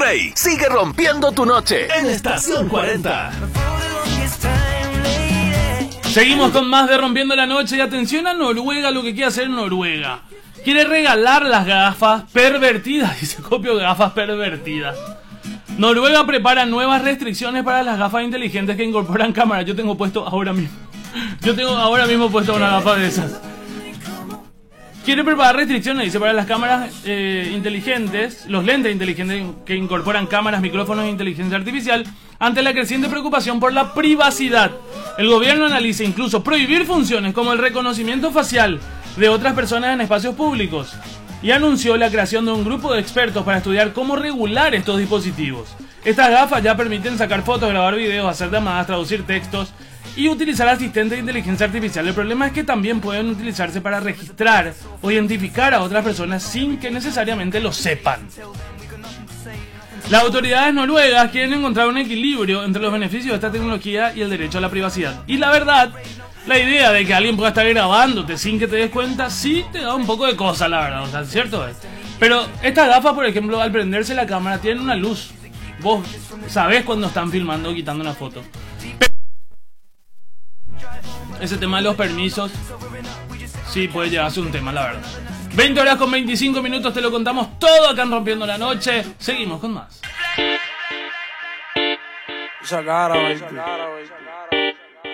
Play sigue rompiendo tu noche en Estación 40. Seguimos con más de Rompiendo la Noche. Y atención a Noruega, lo que quiere hacer Noruega. Quiere regalar las gafas pervertidas. Dice Copio, gafas pervertidas. Noruega prepara nuevas restricciones para las gafas inteligentes que incorporan cámaras. Yo tengo ahora mismo puesto una gafa de esas. Quiere preparar restricciones, dice, para las cámaras inteligentes, los lentes inteligentes que incorporan cámaras, micrófonos e inteligencia artificial, ante la creciente preocupación por la privacidad. El gobierno analiza incluso prohibir funciones como el reconocimiento facial de otras personas en espacios públicos y anunció la creación de un grupo de expertos para estudiar cómo regular estos dispositivos. Estas gafas ya permiten sacar fotos, grabar videos, hacer llamadas, traducir textos y utilizar asistentes de inteligencia artificial. El problema es que también pueden utilizarse para registrar o identificar a otras personas sin que necesariamente lo sepan. Las autoridades noruegas quieren encontrar un equilibrio entre los beneficios de esta tecnología y el derecho a la privacidad. Y la verdad, la idea de que alguien pueda estar grabándote sin que te des cuenta, sí te da un poco de cosa, la verdad, o sea, ¿cierto? Pero estas gafas, por ejemplo, al prenderse la cámara, tienen una luz. Vos sabés cuando están filmando o quitando una foto. Ese tema de los permisos sí puede llevarse un tema, la verdad. 20 horas con 25 minutos, te lo contamos todo acá en Rompiendo la Noche. Seguimos con más.